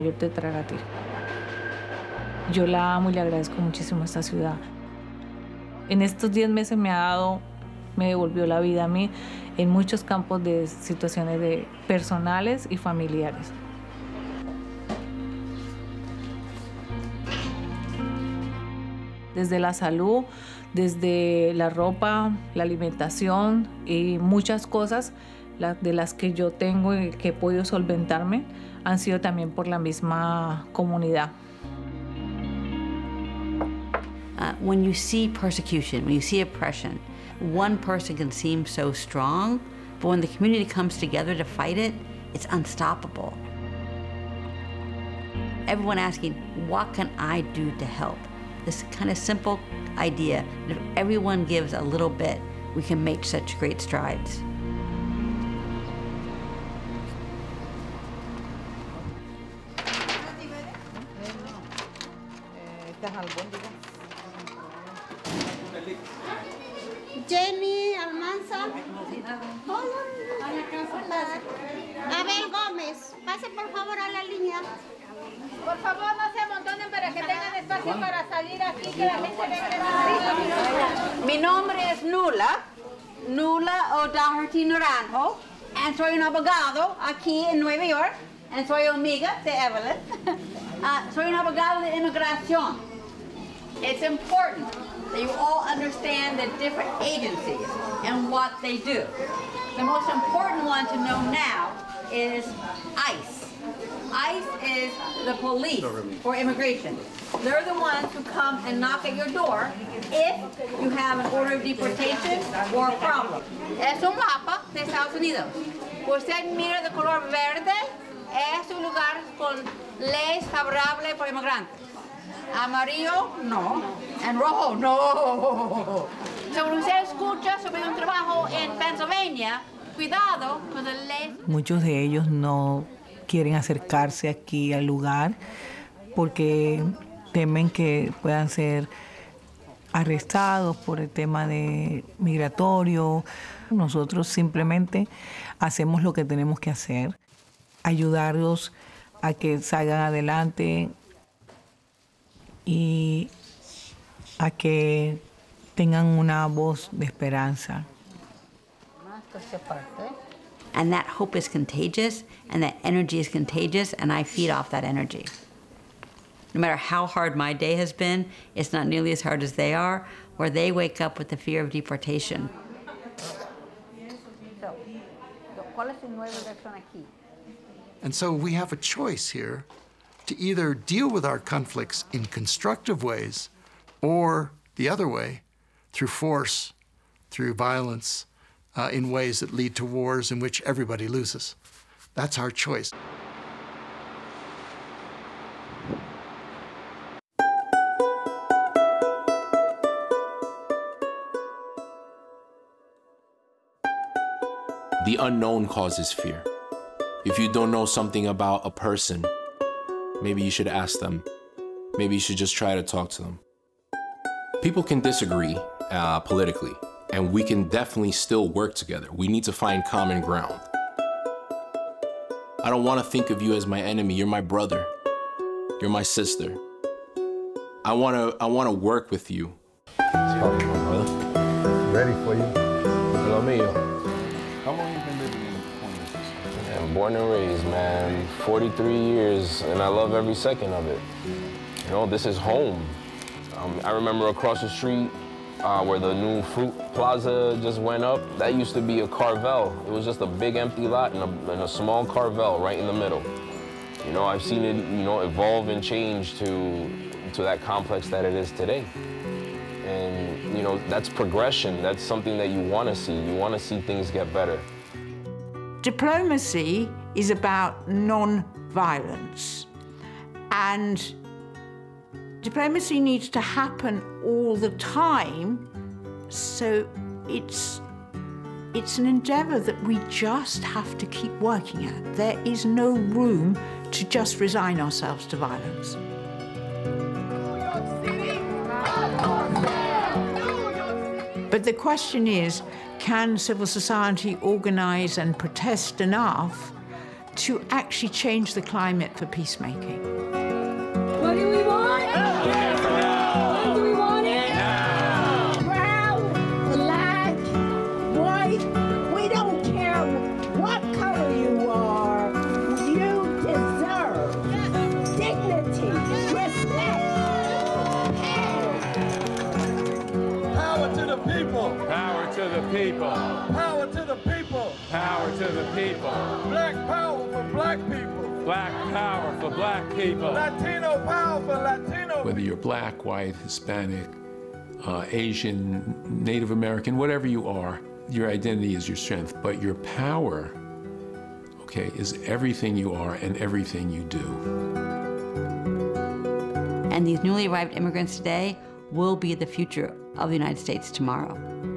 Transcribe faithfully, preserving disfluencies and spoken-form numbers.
Yo te traigo a ti. Yo la amo y le agradezco muchísimo a esta ciudad. En estos diez meses me ha dado, me devolvió la vida a mí en muchos campos de situaciones de personales y familiares. Desde la salud, desde la ropa, la alimentación y muchas cosas de las que yo tengo y que he podido solventarme han sido también por la misma comunidad. Uh, when you see persecution, when you see oppression, one person can seem so strong, but when the community comes together to fight it, it's unstoppable. Everyone asking, what can I do to help? This kind of simple idea that if everyone gives a little bit, we can make such great strides. Jenny Almanza. Abel Gómez. Pase por favor a la línea. Por favor, no se amontonen para que tengan espacio para salir aquí, que la gente venga. Mi nombre es Nula, Nula O'Doherty Naranjo, y soy un abogado aquí en Nueva York, y soy amiga de Evelyn. Uh, soy un abogado de inmigración. It's important that you all understand the different agencies and what they do. The most important one to know now is ICE. ICE is the police for immigration. They're the ones who come and knock at your door if you have an order of deportation or a problem. Es un mapa de Estados Unidos. Usted mira de color verde, es un lugar con leyes favorables por inmigrantes. Amarillo, no. En rojo, no. Sobre usted escucha sobre un trabajo en Pennsylvania, cuidado con la ley. Muchos de ellos no quieren acercarse aquí al lugar porque temen que puedan ser arrestados por el tema de migratorio. Nosotros simplemente hacemos lo que tenemos que hacer, ayudarlos a que salgan adelante y a que tengan una voz de esperanza. And that hope is contagious, and that energy is contagious, and I feed off that energy. No matter how hard my day has been, it's not nearly as hard as they are, where they wake up with the fear of deportation. And so we have a choice here to either deal with our conflicts in constructive ways or the other way, through force, through violence, uh, in ways that lead to wars in which everybody loses. That's our choice. The unknown causes fear. If you don't know something about a person, maybe you should ask them. Maybe you should just try to talk to them. People can disagree uh, politically, and we can definitely still work together. We need to find common ground. I don't want to think of you as my enemy. You're my brother. You're my sister. I want to I want to work with you. Ready for you. Hello, mío. How long you been living in Pointe? I'm born and raised, man. forty-three years, and I love every second of it. You know, this is home. Um, I remember across the street uh, where the new fruit plaza just went up, that used to be a Carvel. It was just a big empty lot and a, and a small Carvel right in the middle. You know, I've seen it, you know, evolve and change to, to that complex that it is today. And, you know, that's progression. That's something that you want to see. You want to see things get better. Diplomacy is about non-violence. And diplomacy needs to happen all the time. So it's, it's an endeavor that we just have to keep working at. There is no room to just resign ourselves to violence. But the question is, can civil society organize and protest enough to actually change the climate for peacemaking. What do we want? Now. When do we want it? Now. Brown, black, white, we don't care what color you are. You deserve dignity, respect, power to the people. Power to the people. Power to the people. Power to the people. Black power for black people. Black power for black people. Latino power for Latino. Whether you're black, white, Hispanic, uh, Asian, Native American, whatever you are, your identity is your strength, but your power, okay, is everything you are and everything you do. And these newly arrived immigrants today will be the future of the United States tomorrow.